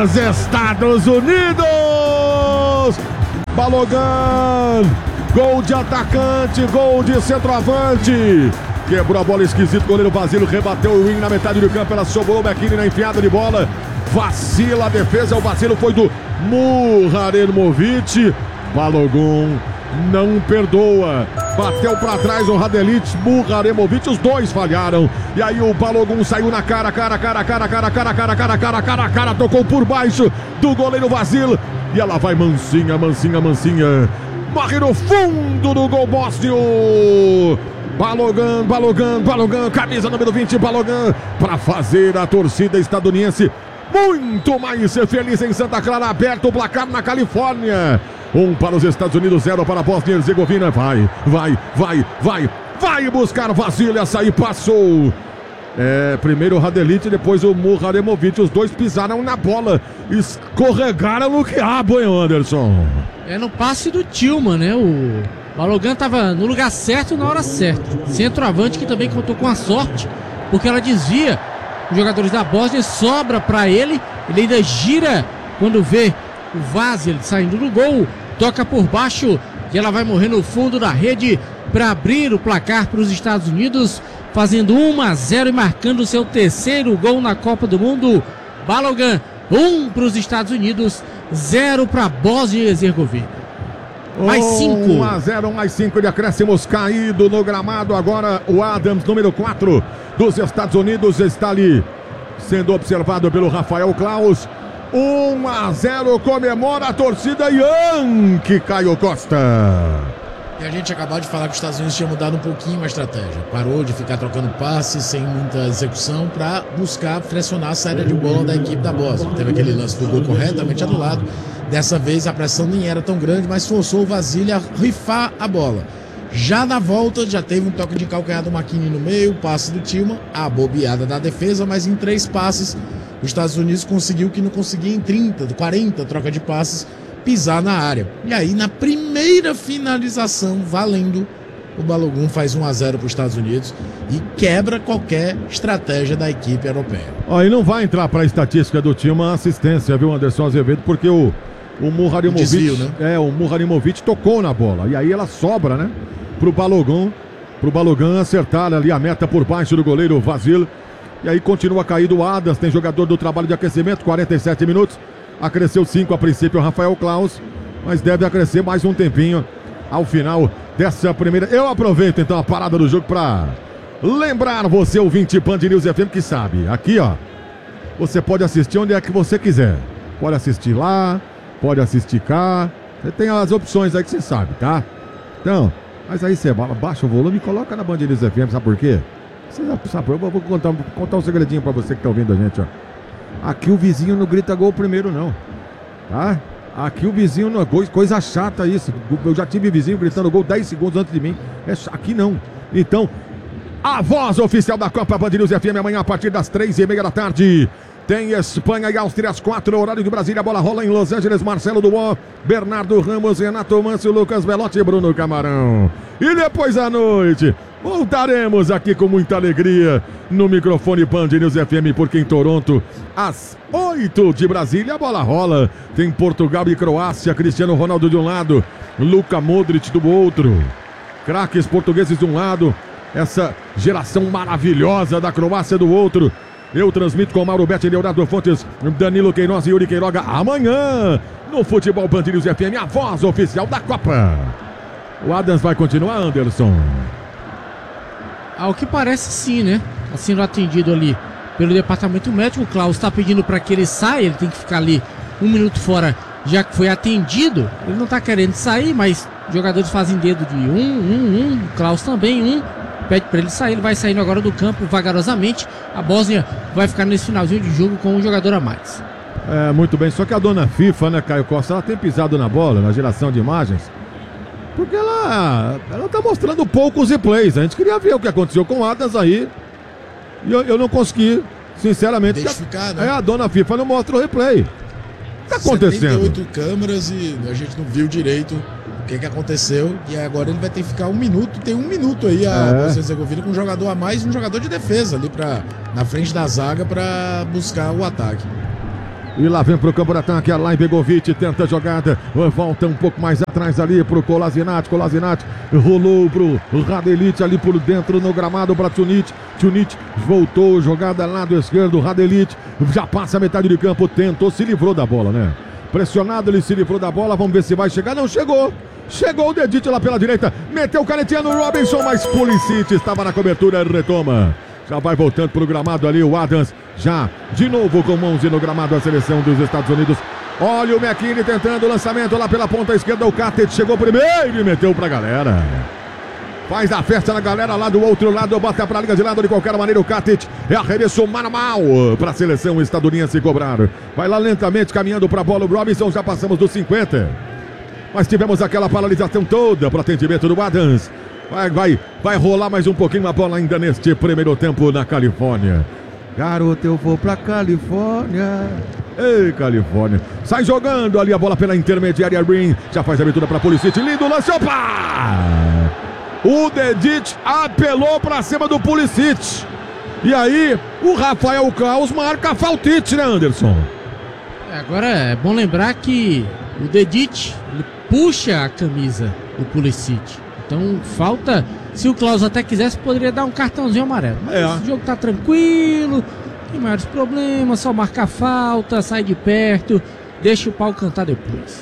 dos Estados Unidos. Balogun, gol de atacante, gol de centroavante. Quebrou a bola esquisito, goleiro Vasílio rebateu o wing na metade do campo, ela sobrou o McKinney na enfiada de bola. Vacila a defesa, o vacilo foi do Muharemovic. Balogun não perdoa, bateu pra trás o Radelit, Muharemovic, os dois falharam. E aí o Balogun saiu na cara, tocou por baixo do goleiro Vasil. E ela vai mansinha. Morre no fundo do gol bósnio. Balogun, camisa número 20, Balogun, para fazer a torcida estadunidense muito mais feliz em Santa Clara. Aberto o placar na Califórnia. 1 para os Estados Unidos, 0 para a Bósnia e Herzegovina. Vai buscar Vasilha, sair, passou. Primeiro o Radelit, depois o Muharemovic. Os dois pisaram na bola, escorregaram no quiabo, hein, Anderson? No passe do Tillman, né? O Balogun estava no lugar certo na hora certa. Centroavante que também contou com a sorte, porque ela desvia os jogadores da Bósnia, sobra para ele. Ele ainda gira quando vê o Vasil saindo do gol, toca por baixo e ela vai morrer no fundo da rede para abrir o placar para os Estados Unidos, fazendo 1-0 e marcando seu terceiro gol na Copa do Mundo. Balogun, 1 para os Estados Unidos, 0 para a Bósnia e Herzegovina. Mais 5. 1-0, mais 5 de acréscimos, caído no gramado. Agora o Adams, número 4 dos Estados Unidos, está ali sendo observado pelo Rafael Klaus. 1-0, comemora a torcida Yankee, Caio Costa. E a gente acabou de falar que os Estados Unidos tinha mudado um pouquinho a estratégia. Parou de ficar trocando passes sem muita execução para buscar pressionar a saída de bola da equipe da Bósnia. Teve aquele lance do gol corretamente anulado. Dessa vez a pressão nem era tão grande, mas forçou o Vasílio a rifar a bola. Já na volta, já teve um toque de calcanhar do McKinney no meio, passe do Tillman, a bobeada da defesa, mas em 3 passes os Estados Unidos conseguiu que não conseguia em 40 troca de passes pisar na área. E aí na primeira finalização, valendo, o Balogun faz 1-0 para os Estados Unidos e quebra qualquer estratégia da equipe europeia. E não vai entrar para a estatística do Tillman assistência, viu, Anderson Azevedo, porque o Muharemovic, desvio, né? O Muharemovic tocou na bola e aí ela sobra, né, pro Balogun acertar ali a meta por baixo do goleiro Vasil. E aí continua caído o Adams, tem jogador do trabalho de aquecimento, 47 minutos. Acresceu 5 a princípio o Rafael Klaus, mas deve acrescer mais um tempinho ao final dessa primeira. Eu aproveito então a parada do jogo para lembrar você, ouvinte Band News FM, que sabe, aqui você pode assistir onde é que você quiser. Pode assistir lá, pode assistir cá. Você tem as opções aí que você sabe, tá? Então, mas aí você baixa o volume e coloca na Band News FM, sabe por quê? Você sabe, eu vou contar um segredinho pra você que tá ouvindo a gente, ó. Aqui o vizinho não grita gol primeiro, não. Tá? Aqui o vizinho não... Coisa chata isso. Eu já tive vizinho gritando gol 10 segundos antes de mim. Aqui não. Então, a voz oficial da Copa Band News FM amanhã a partir das 3h30 da tarde. Tem Espanha e Áustria às 4, horário de Brasília. A bola rola em Los Angeles. Marcelo Duó, Bernardo Ramos, Renato Manso, Lucas Velotti e Bruno Camarão. E depois à noite voltaremos aqui com muita alegria no microfone Band News FM, porque em Toronto, às 8 de Brasília, a bola rola. Tem Portugal e Croácia, Cristiano Ronaldo de um lado, Luka Modric do outro. Craques portugueses de um lado, essa geração maravilhosa da Croácia do outro. Eu transmito com Mauro Betti, Leonardo Fontes, Danilo Queiroz e Yuri Queiroga amanhã no Futebol Band News FM, a voz oficial da Copa. O Adams vai continuar, Anderson? Ao que parece sim, né? Tá sendo atendido ali pelo departamento médico. O Klaus está pedindo para que ele saia, ele tem que ficar ali 1 minuto fora, já que foi atendido. Ele não tá querendo sair, mas os jogadores fazem dedo de o Klaus também, pede para ele sair, ele vai saindo agora do campo vagarosamente. A Bósnia vai ficar nesse finalzinho de jogo com um jogador a mais. Muito bem, só que a dona FIFA, né, Caio Costa, ela tem pisado na bola, na geração de imagens, porque ela tá mostrando poucos replays. A gente queria ver o que aconteceu com o Adams aí, e eu não consegui, sinceramente. Identificar, né? A dona FIFA não mostra o replay. O que tá acontecendo? 78 câmeras e a gente não viu direito o que aconteceu, e agora ele vai ter que ficar 1 minuto, tem 1 minuto aí a Bósnia e Herzegovina com um jogador a mais e um jogador de defesa ali na frente da zaga para buscar o ataque. E lá vem pro campo de ataque, Alain Begovic tenta a jogada, volta um pouco mais atrás ali pro Kolasinac, rolou pro Radelic ali por dentro no gramado para Tunic voltou, jogada lado esquerdo, Radelic já passa a metade de campo, tentou, se livrou da bola, né? Pressionado, ele se livrou da bola, vamos ver se vai chegar, não chegou o Dedit lá pela direita, meteu canetinha no Robinson, mas Pulisic estava na cobertura, retoma. Já vai voltando pro gramado ali o Adams, já de novo com 11 no gramado a seleção dos Estados Unidos. Olha o McKinney tentando o lançamento lá pela ponta esquerda, o Katic chegou primeiro e meteu pra galera. Faz a festa na galera lá do outro lado, bota pra liga de lado de qualquer maneira o Katic. É arremesso manual pra seleção estadunidense cobrar. Vai lá lentamente caminhando pra bola o Robinson, já passamos dos 50. Mas tivemos aquela paralisação toda pro atendimento do Adams. Vai rolar mais um pouquinho a bola ainda neste primeiro tempo na Califórnia. Garoto, eu vou pra Califórnia. Ei, Califórnia. Sai jogando ali a bola pela intermediária. Green já faz a abertura pra Pulisic. Lindo lance. Opa! O Dedit apelou pra cima do Pulisic. E aí, o Rafael Claus marca a faltite, né, Anderson? Agora é bom lembrar que o Dedit puxa a camisa do Pulisic. Então falta, se o Klaus até quisesse, poderia dar um cartãozinho amarelo. Mas o jogo tá tranquilo, tem maiores problemas, só marca falta, sai de perto, deixa o pau cantar depois.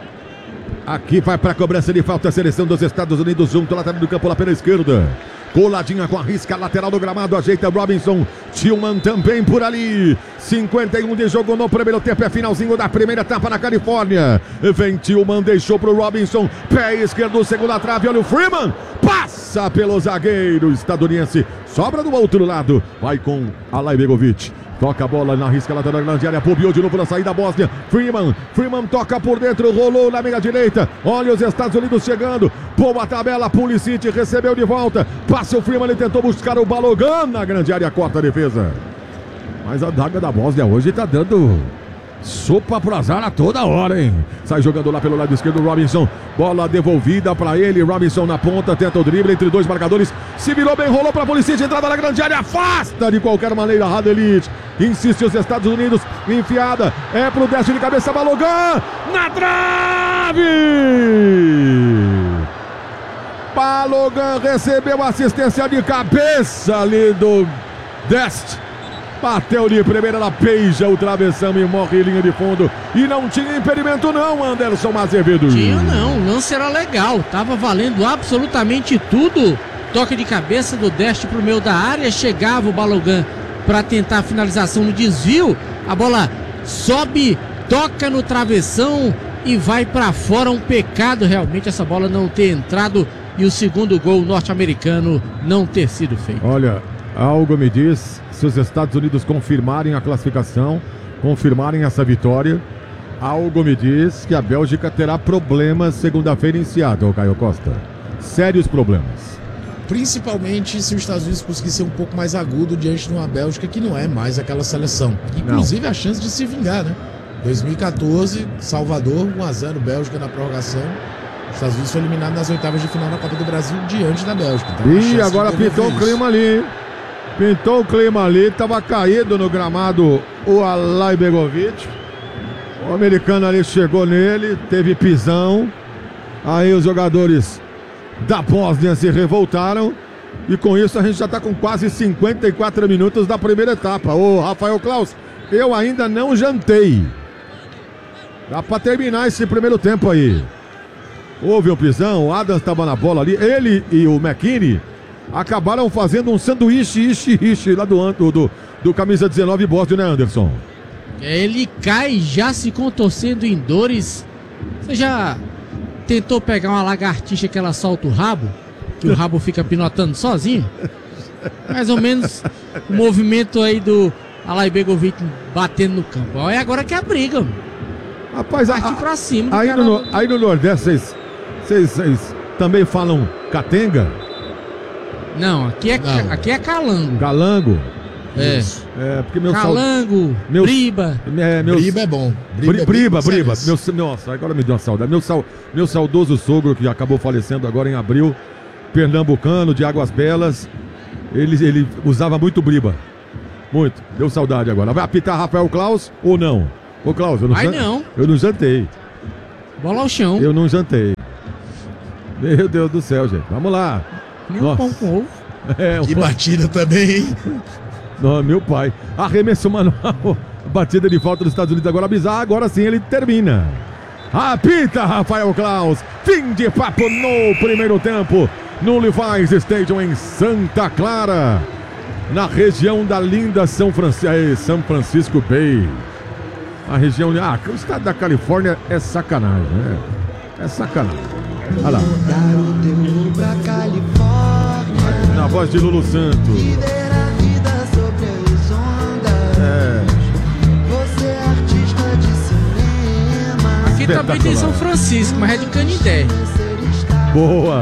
Aqui vai pra cobrança de falta a seleção dos Estados Unidos, junto ao lateral do campo lá pela esquerda. Coladinha com a risca lateral do gramado, ajeita Robinson, Tillman também por ali. 51 de jogo no primeiro tempo, é finalzinho da primeira etapa na Califórnia. Vem Tillman, deixou pro Robinson, pé esquerdo, segunda trave, olha o Freeman, passa pelo zagueiro estadunidense, sobra do outro lado, vai com Alain Begovic. Toca a bola na risca lateral da grande área, bobeou de novo na saída Bósnia. Freeman toca por dentro, rolou na meia direita. Olha os Estados Unidos chegando. Boa tabela, Pulisic recebeu de volta. Passa o Freeman, ele tentou buscar o Balogun na grande área, corta a defesa. Mas a daga da Bósnia hoje tá dando sopa pro azar a toda hora, hein? Sai jogando lá pelo lado esquerdo, Robinson. Bola devolvida pra ele, Robinson na ponta, tenta o drible entre dois marcadores. Se virou bem, rolou pra Pulisic, entrada na grande área, afasta de qualquer maneira, Radelic. Insiste os Estados Unidos, enfiada, é pro destro de cabeça, Balogun, na trave! Balogun recebeu assistência de cabeça ali do Dest. Bateu de primeira, ela peija o travessão e morre em linha de fundo. E não tinha impedimento não, Anderson Azevedo. Tinha não, o lance era legal, tava valendo absolutamente tudo. Toque de cabeça do Dest pro meio da área, chegava o Balogun para tentar a finalização no desvio. A bola sobe, toca no travessão e vai para fora. Um pecado realmente essa bola não ter entrado e o segundo gol norte-americano não ter sido feito. Olha, algo me diz, se os Estados Unidos confirmarem a classificação, confirmarem essa vitória, algo me diz que a Bélgica terá problemas segunda-feira em Seattle, Caio Costa. Sérios problemas. Principalmente se os Estados Unidos conseguir ser um pouco mais agudo diante de uma Bélgica que não é mais aquela seleção. Inclusive a chance de se vingar, né? 2014, Salvador, 1-0 Bélgica na prorrogação. Os Estados Unidos foi eliminado nas oitavas de final na Copa do Brasil diante da Bélgica. Então, e agora pintou o clima ali, hein? Pintou o clima ali, tava caído no gramado o Alain Begovic. O americano ali chegou nele, teve pisão. Aí os jogadores da Bósnia se revoltaram. E com isso a gente já está com quase 54 minutos da primeira etapa. Ô Rafael Claus, eu ainda não jantei. Dá para terminar esse primeiro tempo aí. Houve um pisão, o Adams estava na bola ali. Ele e o McKinney acabaram fazendo um sanduíche lá do camisa 19 Bósnia, né, Anderson? Ele cai já se contorcendo em dores. Você já tentou pegar uma lagartixa que ela solta o rabo? Que o rabo fica pinotando sozinho? Mais ou menos o movimento aí do Alain Begovic batendo no campo. É agora que é a briga, mano. Rapaz, partir pra cima. Aí no Nordeste, vocês também falam catenga? Não, aqui é calango. Calango? É. Porque meu calango, briba. Briba é bom. Briba. Nossa, agora me deu uma saudade. Meu saudoso sogro, que acabou falecendo agora em abril, pernambucano, de Águas Belas, ele usava muito briba. Muito. Deu saudade agora. Vai apitar Rafael Claus ou não? Ô, Klaus, eu não jantei. Bola ao chão. Eu não jantei. Meu Deus do céu, gente. Vamos lá. Nem um pão com ovo. Que batida também, hein? Não, meu pai. Arremesso manual. Batida de falta dos Estados Unidos agora bizarra. Agora sim ele termina. Apita Rafael Klaus. Fim de papo no primeiro tempo. No Levi's Stadium em Santa Clara. Na região da linda São Francisco Bay. A região... o estado da Califórnia é sacanagem, né? É sacanagem. Olha lá. Na voz de Lulu Santos. Aqui também tem São Francisco, mas é de Canindé. Boa.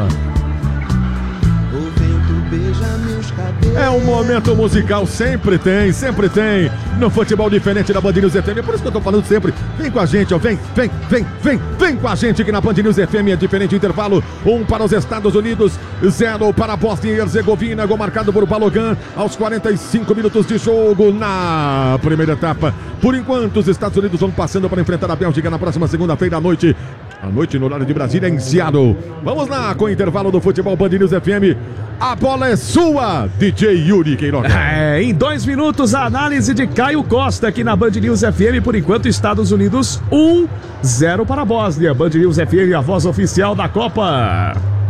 É um momento musical, sempre tem no futebol diferente da Band News FM. É por isso que eu tô falando sempre. Vem com a gente, ó. Vem com a gente aqui na Band News FM. É diferente intervalo. 1 para os Estados Unidos, 0 para a Bósnia e Herzegovina. Gol marcado por Balogan aos 45 minutos de jogo na primeira etapa. Por enquanto, os Estados Unidos vão passando para enfrentar a Bélgica na próxima segunda-feira à noite no horário de Brasília, em Seattle. Vamos lá com o intervalo do futebol Band News FM. A bola é sua, DJ Yuri Queiroga. Em 2 minutos, a análise de Caio Costa aqui na Band News FM. Por enquanto, Estados Unidos 1-0 para a Bósnia. Band News FM, a voz oficial da Copa.